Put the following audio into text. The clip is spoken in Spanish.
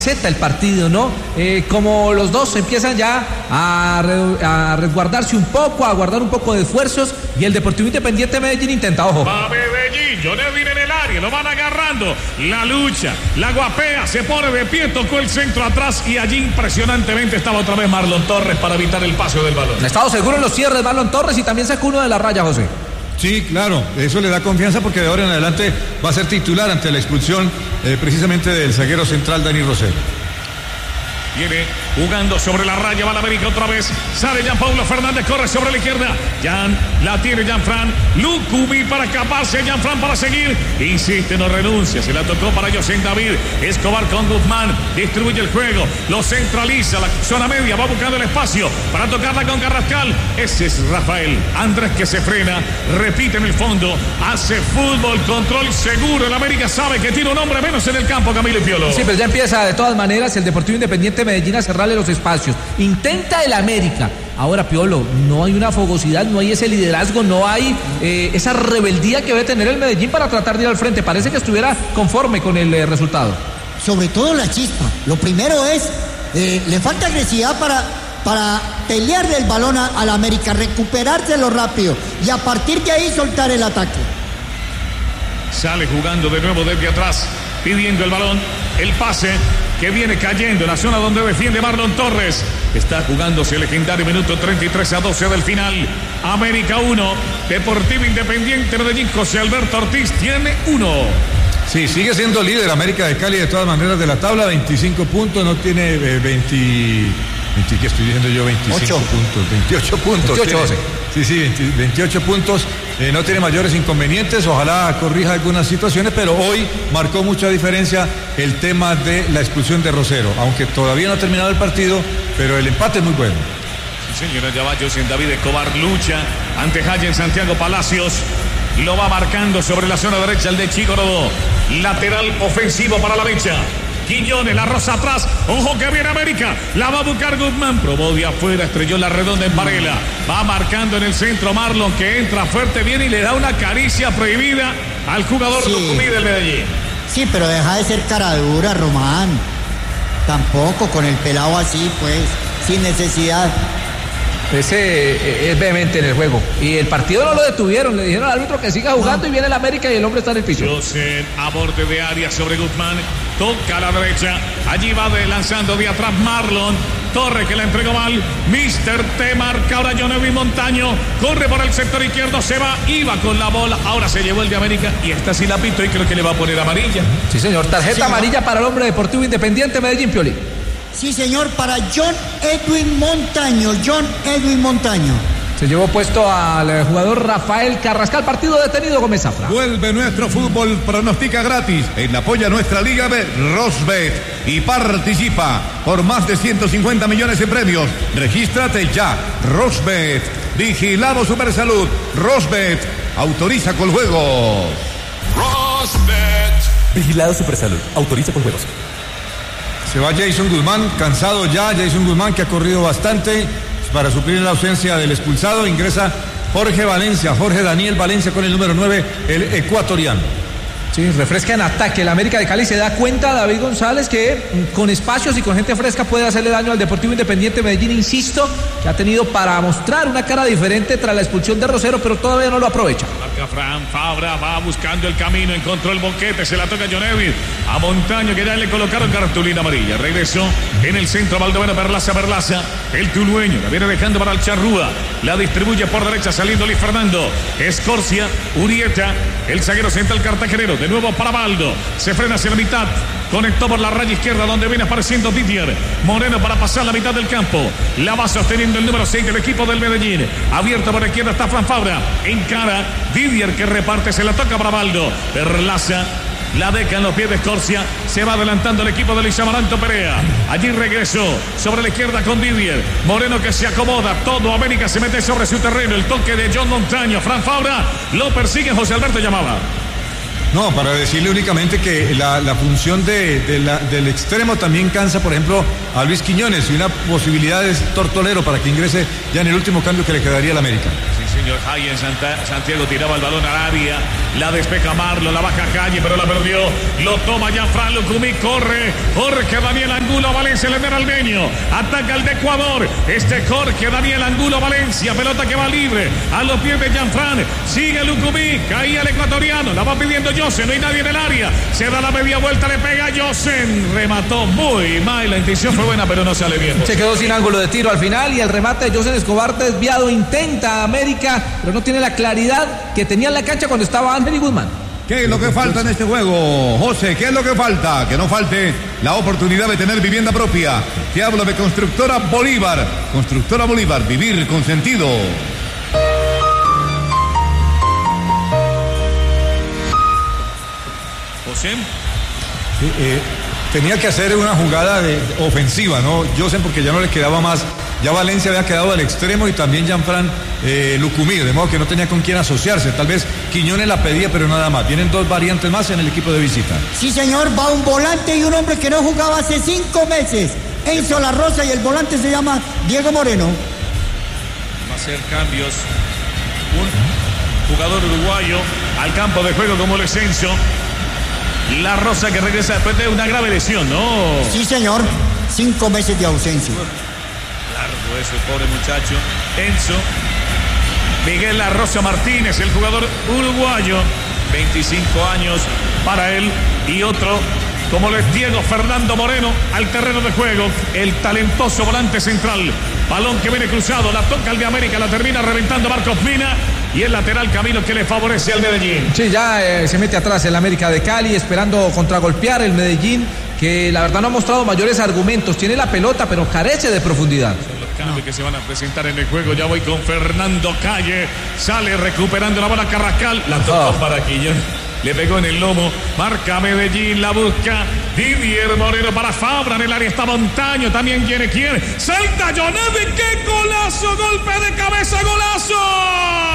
el partido, ¿no? Como los dos empiezan ya a resguardarse un poco, a guardar un poco de esfuerzos, y el Deportivo Independiente Medellín intenta, ojo. Va Medellín, Jonevin en el área, lo van agarrando, la lucha, la guapea, se pone de pie, tocó el centro atrás y allí impresionantemente estaba otra vez Marlon Torres para evitar el paso del balón. Ha estado seguro en los cierres Marlon Torres y también sacó uno de la raya, José. Sí, claro, eso le da confianza porque de ahora en adelante va a ser titular ante la expulsión precisamente del zaguero central Dani Rosero. Viene jugando sobre la raya, va la América otra vez. Sale Jean Paulo Fernández, corre sobre la izquierda. Jan, la tiene Jean-Fran. Lucubi para escaparse, Jean-Fran para seguir. Insiste, no renuncia. Se la tocó para José David. Escobar con Guzmán. Distribuye el juego. Lo centraliza. La zona media va buscando el espacio para tocarla con Carrascal. Ese es Rafael Andrés que se frena. Repite en el fondo. Hace fútbol, control seguro. El América sabe que tiene un hombre menos en el campo, Camilo y Piolo. Sí, pues ya empieza de todas maneras el Deportivo Independiente Medellín a cerrarle los espacios. Intenta el América. Ahora, Piolo, no hay una fogosidad, no hay ese liderazgo, no hay esa rebeldía que debe tener el Medellín para tratar de ir al frente. Parece que estuviera conforme con el resultado. Sobre todo la chispa. Lo primero es, le falta agresividad para pelearle el balón al América, recuperárselo rápido y a partir de ahí soltar el ataque. Sale jugando de nuevo desde atrás, pidiendo el balón, el pase que viene cayendo en la zona donde defiende Marlon Torres. Está jugándose el legendario minuto 33-12 del final. América 1, Deportivo Independiente Medellín. José Alberto Ortiz tiene 1. Sí, sigue siendo líder América de Cali de todas maneras de la tabla, 25 puntos, no tiene 28 puntos. 28, José. Sí, 28 puntos, no tiene mayores inconvenientes, ojalá corrija algunas situaciones, pero hoy marcó mucha diferencia el tema de la expulsión de Rosero, aunque todavía no ha terminado el partido, pero el empate es muy bueno. Sí, señora, ya va José David Escobar, lucha ante Hayen Santiago Palacios, lo va marcando sobre la zona derecha el de Chico Rodó, lateral ofensivo para la mecha. Quiñones, la rosa atrás, ojo que viene América, la va a buscar Guzmán, probó de afuera, estrelló la redonda en Varela, va marcando en el centro Marlon que entra fuerte, viene y le da una caricia prohibida al jugador del Medellín. Sí, pero deja de ser cara dura, Román, tampoco con el pelado así, pues, sin necesidad. Ese es vehemente en el juego. Y el partido no lo detuvieron. Le dijeron al árbitro que siga jugando y viene el América y el hombre está en el piso. José a borde de área sobre Guzmán. Toca a la derecha. Allí va lanzando de atrás Marlon. Torre que la entregó mal. Mister T marca ahora Jonevin Montaño. Corre por el sector izquierdo. Se va. Iba con la bola. Ahora se llevó el de América. Y esta sí la pito y creo que le va a poner amarilla. Sí, señor. Tarjeta amarilla para el hombre Deportivo Independiente Medellín, Pioli. Sí, señor, para John Edwin Montaño. Se llevó puesto al jugador Rafael Carrascal. Partido detenido, Gómez Zafra. Vuelve nuestro fútbol, pronostica gratis. En apoya nuestra Liga B, Rosbet. Y participa por más de 150 millones en premios. Regístrate ya. Rosbet. Vigilado Supersalud. Rosbet. Autoriza con juegos. Rosbet. Vigilado Supersalud. Autoriza con juegos. Se va Jason Guzmán, cansado ya, Jason Guzmán que ha corrido bastante para suplir la ausencia del expulsado. Ingresa Jorge Daniel Valencia con el número 9, el ecuatoriano. Sí, refresca en ataque. El América de Cali se da cuenta, David González, que con espacios y con gente fresca puede hacerle daño al Deportivo Independiente Medellín. Insisto, que ha tenido para mostrar una cara diferente tras la expulsión de Rosero, pero todavía no lo aprovecha. Marca Fran Fabra, va buscando el camino, encontró el boquete, se la toca Jonevin a Montaño, que ya le colocaron cartulina amarilla. Regresó en el centro Baldomero Berlaza, el tulueño, la viene dejando para el Charrúa, la distribuye por derecha, saliendo Luis Fernando, Escorcia, Urieta, el zaguero central cartagenero. De nuevo para Baldo, se frena hacia la mitad, conectó por la raya izquierda donde viene apareciendo Didier Moreno para pasar la mitad del campo, la va sosteniendo el número 6 del equipo del Medellín, abierto por la izquierda está Fran Fabra, encara Didier que reparte, se la toca para Baldo, Berlaza la deja en los pies de Escorcia, se va adelantando el equipo de Luis Amaranto Perea, allí regresó sobre la izquierda con Didier Moreno que se acomoda, todo América se mete sobre su terreno, el toque de John Montaño, Fran Fabra lo persigue, José Alberto llamaba. No, para decirle únicamente que la función del extremo también cansa, por ejemplo, a Luis Quiñones, y una posibilidad es Tortolero para que ingrese ya en el último cambio que le quedaría al América. Sí, señor. Jay en Santiago tiraba el balón al área. La despeja Marlon, la baja Calle, pero la perdió. Lo toma Gianfran Lucumí, corre Jorge Daniel Angulo Valencia, el Esmeraldeño. Ataca el de Ecuador. Jorge Daniel Angulo Valencia, pelota que va libre a los pies de Gianfran. Sigue Lucumí, caía el ecuatoriano. La va pidiendo Josen, no hay nadie en el área. Se da la media vuelta, le pega Josen. Remató muy mal. La intención fue buena, pero no sale bien. Se quedó sin ángulo de tiro al final y el remate de Josen Escobar desviado. Intenta América, pero no tiene la claridad que tenía en la cancha cuando estaba Ángel y Guzmán. ¿Qué es lo que falta en este juego, José? ¿Qué es lo que falta? Que no falte la oportunidad de tener vivienda propia. Te hablo de Constructora Bolívar. Constructora Bolívar, vivir con sentido. José. Tenía que hacer una jugada ofensiva, ¿no? Josen, porque ya no le quedaba más. Ya Valencia había quedado al extremo y también Gianfran Lucumí, de modo que no tenía con quién asociarse. Tal vez Quiñones la pedía, pero nada más. Vienen dos variantes más en el equipo de visita. Sí, señor, va un volante y un hombre que no jugaba hace 5 meses. Enzo La Rosa, y el volante se llama Diego Moreno. Va a hacer cambios. Un jugador uruguayo al campo de juego como el Enzo. La Rosa que regresa después de una grave lesión, ¿no? Sí, señor. 5 meses de ausencia. Largo eso, el pobre muchacho. Enzo. Miguel La Rosa Martínez, el jugador uruguayo. 25 años para él. Y otro, como lo es Diego Fernando Moreno, al terreno de juego. El talentoso volante central. Balón que viene cruzado, la toca el de América, la termina reventando Marcos Mina. Y el lateral camino que le favorece al Medellín. Sí, ya se mete atrás el América de Cali, esperando contragolpear el Medellín, que la verdad no ha mostrado mayores argumentos. Tiene la pelota, pero carece de profundidad. Son los cambios que se van a presentar en el juego. Ya voy con Fernando Calle. Sale recuperando la bola Carrascal. La toca para Quiñones. Le pegó en el lomo, marca Medellín, la busca Didier Moreno para Fabra, en el área está Montaño, también quiere, salta Jonevi, qué golazo, golpe de cabeza, golazo.